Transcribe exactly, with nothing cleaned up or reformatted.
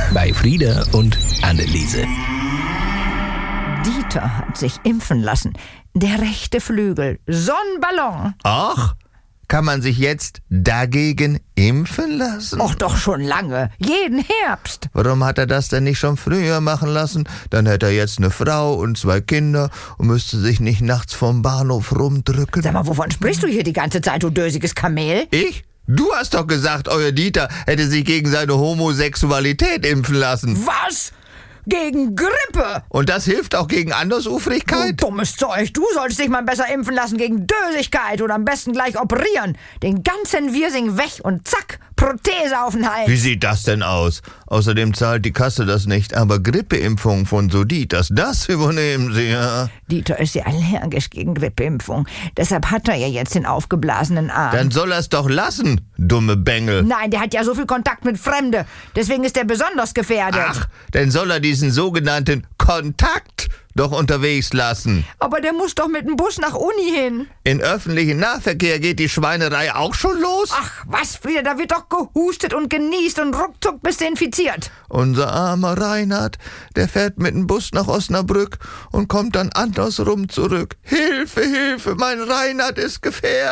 bei Frieda und Anneliese. Dieter hat sich impfen lassen. Der rechte Flügel. So ein Ballon. Ach, kann man sich jetzt dagegen impfen lassen? Och, doch schon lange. Jeden Herbst. Warum hat er das denn nicht schon früher machen lassen? Dann hätte er jetzt eine Frau und zwei Kinder und müsste sich nicht nachts vom Bahnhof rumdrücken. Sag mal, wovon sprichst du hier die ganze Zeit, du dösiges Kamel? Ich? Du hast doch gesagt, euer Dieter hätte sich gegen seine Homosexualität impfen lassen. Was? Gegen Grippe? Und das hilft auch gegen Du Andersufrigkeit? dummes Zeug. Du solltest dich mal besser impfen lassen gegen Dösigkeit oder am besten gleich operieren. Den ganzen Wirsing weg und zack, Prothese auf den Hals. Wie sieht das denn aus? Außerdem zahlt die Kasse das nicht, aber Grippeimpfung von Soditas, das übernehmen sie ja. Dieter ist ja allergisch gegen Grippeimpfung. Deshalb hat er ja jetzt den aufgeblasenen Arm. Dann soll er es doch lassen, dumme Bengel. Nein, der hat ja so viel Kontakt mit Fremde. Deswegen ist er besonders gefährdet. Ach, dann soll er diesen sogenannten Kontakt doch unterwegs lassen. Aber der muss doch mit dem Bus nach Uni hin. In öffentlichen Nahverkehr geht die Schweinerei auch schon los? Ach, was, Frieda, da wird doch gehustet und genießt und ruckzuck bist du infiziert. Unser armer Reinhard, der fährt mit dem Bus nach Osnabrück und kommt dann andersrum zurück. Hilfe, Hilfe, mein Reinhard ist gefährdet.